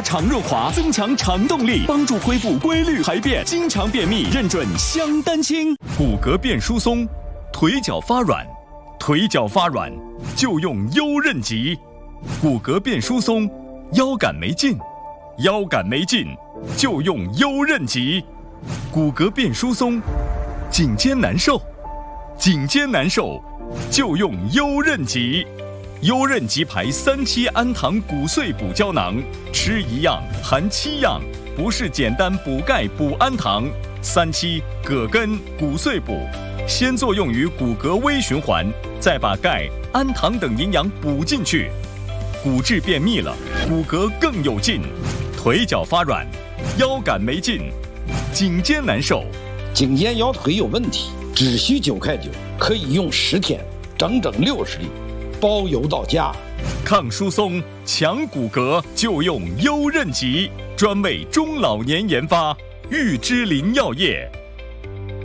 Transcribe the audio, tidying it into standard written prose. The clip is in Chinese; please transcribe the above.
肠润滑，增强肠动力，帮助恢复规律排便，经常便秘认准香丹青。 骨骼变疏松，腿脚发软，腿脚发软就用优韧极。骨骼变疏松，腰杆没劲，腰杆没劲就用优韧极。骨骼变疏松，颈肩难受，颈肩难受就用优韧极。优韧极牌3期氨糖骨碎补胶囊，吃1样含7样，不是简单补钙补氨糖。3期葛根骨碎补，先作用于骨骼微循环，再把钙、氨糖等营养补进去。骨质便秘了，骨骼更有劲，腿脚发软，腰杆没劲，颈肩难受， 颈肩腰腿有问题，只需9块9，可以用10天，整整60粒，包邮到家。 抗疏松、强骨骼就用优韧极，专为中老年研发，玉芝林药业。